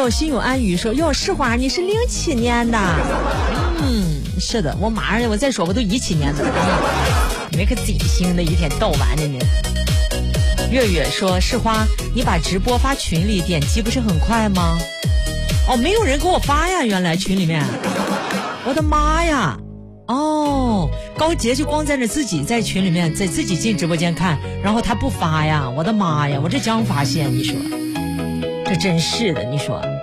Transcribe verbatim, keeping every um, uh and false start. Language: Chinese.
友心有安语说，哟，世华你是零七年的。嗯，是的，我马上我再说我都一七年的。你那个贼星的一天到晚的呢。月月说，世华你把直播发群里点击不是很快吗？哦，没有人给我发呀，原来群里面。我的妈呀！哦，高杰就光在那自己在群里面，在自己进直播间看，然后他不发呀！我的妈呀，我这刚发现，你说，这真是的，你说。